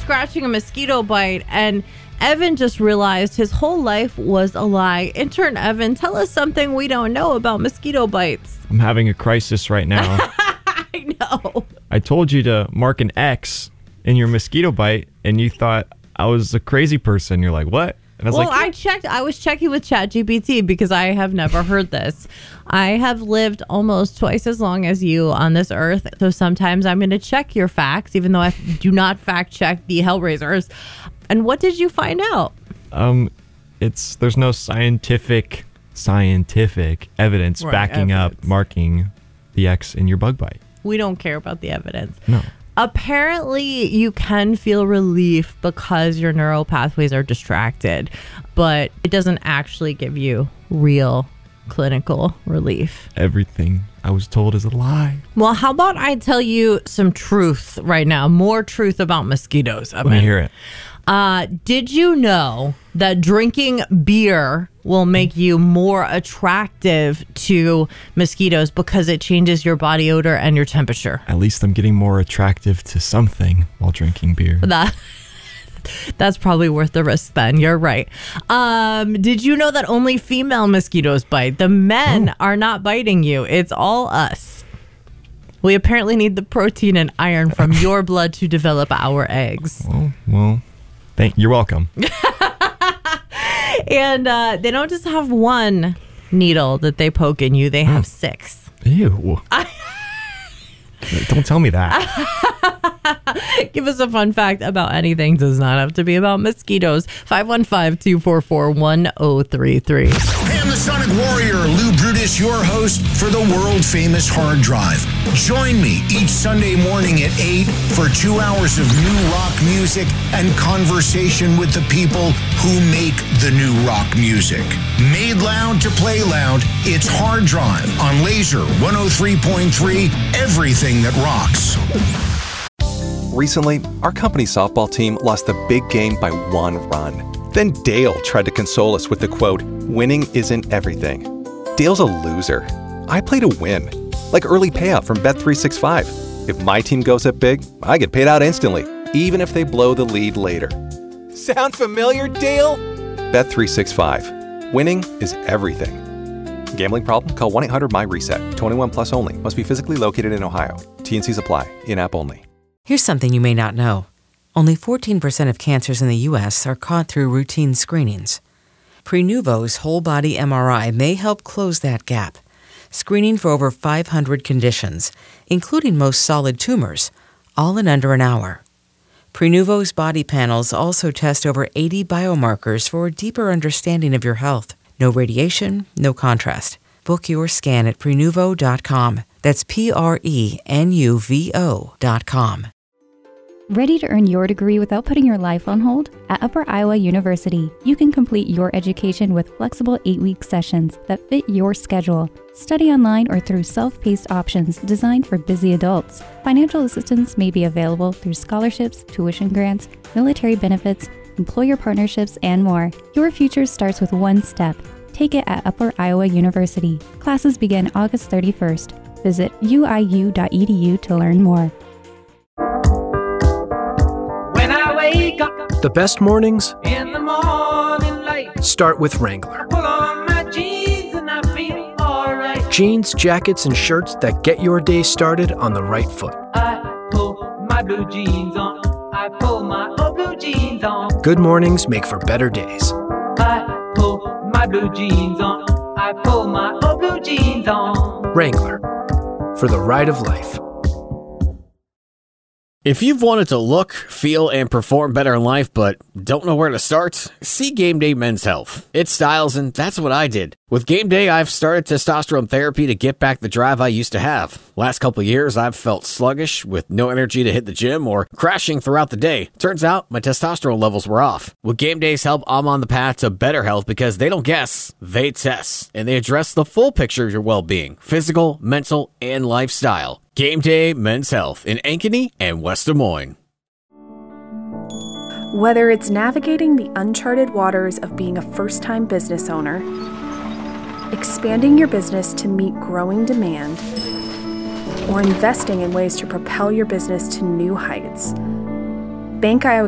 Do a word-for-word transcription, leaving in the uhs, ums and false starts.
scratching a mosquito bite, and Evan just realized his whole life was a lie. Intern Evan, tell us something we don't know about mosquito bites. I'm having a crisis right now. I know. I told you to mark an X in your mosquito bite, and you thought I was a crazy person. You're like, what? And I was well, like, I checked. I was checking with ChatGPT because I have never heard this. I have lived almost twice as long as you on this earth. So sometimes I'm going to check your facts, even though I do not fact check the Hellraisers. And what did you find out? Um, it's there's no scientific scientific evidence Right, backing evidence. up marking the X in your bug bite. We don't care about the evidence. No. Apparently, you can feel relief because your neural pathways are distracted, but it doesn't actually give you real clinical relief. Everything I was told is a lie. Well, how about I tell you some truth right now? More truth about mosquitoes. Let me hear it. Uh, did you know that drinking beer will make you more attractive to mosquitoes because it changes your body odor and your temperature? At least I'm getting more attractive to something while drinking beer. That That's probably worth the risk then. You're right. Um, did you know that only female mosquitoes bite? The men Oh. are not biting you. It's all us. We apparently need the protein and iron from your blood to develop our eggs. Well, well, thank you're welcome. And uh, they don't just have one needle that they poke in you. They have six. Ew. Don't tell me that. Give us a fun fact about anything. Does not have to be about mosquitoes. five one five, two four four, one zero three three. Hey, I'm the Sonic Warrior, Lou Brutus, your host for the world-famous Hard Drive. Join me each Sunday morning at eight for two hours of new rock music and conversation with the people who make the new rock music. Made loud to play loud, it's Hard Drive on Laser one oh three point three, everything that rocks. Recently, our company softball team lost the big game by one run. Then Dale tried to console us with the quote, "Winning isn't everything." Dale's a loser. I play to win. Like early payout from Bet three sixty-five. If my team goes up big, I get paid out instantly, even if they blow the lead later. Sound familiar, Dale? Bet three sixty-five. Winning is everything. Gambling problem? Call one eight hundred M Y reset. twenty-one plus only. Must be physically located in Ohio. T N Cs apply. In-app only. Here's something you may not know. Only fourteen percent of cancers in the U S are caught through routine screenings. Prenuvo's whole-body M R I may help close that gap, screening for over five hundred conditions, including most solid tumors, all in under an hour. Prenuvo's body panels also test over eighty biomarkers for a deeper understanding of your health. No radiation, no contrast. Book your scan at Prenuvo dot com. That's P R E N U V O dot com. Ready to earn your degree without putting your life on hold? At Upper Iowa University, you can complete your education with flexible eight-week sessions that fit your schedule. Study online or through self-paced options designed for busy adults. Financial assistance may be available through scholarships, tuition grants, military benefits, employer partnerships, and more. Your future starts with one step. Take it at Upper Iowa University. Classes begin August thirty-first. Visit U I U dot E D U to learn more. When I wake up The best mornings in the morning light, start with Wrangler. pull on my jeans and I feel alright. Jeans, jackets, and shirts that get your day started on the right foot. I pull my blue jeans on. I pull my old blue jeans on. Good mornings make for better days. I pull my blue jeans on. I pull my old blue jeans on. Wrangler, for the ride of life. If you've wanted to look, feel, and perform better in life but don't know where to start, see Game Day Men's Health. It styles, and that's what I did. With Game Day, I've started testosterone therapy to get back the drive I used to have. Last couple of years, I've felt sluggish, with no energy to hit the gym, or crashing throughout the day. Turns out, my testosterone levels were off. With Game Day's help, I'm on the path to better health because they don't guess, they test. And they address the full picture of your well-being, physical, mental, and lifestyle. Game Day Men's Health in Ankeny and West Des Moines. Whether it's navigating the uncharted waters of being a first-time business owner, expanding your business to meet growing demand, or investing in ways to propel your business to new heights, Bank Iowa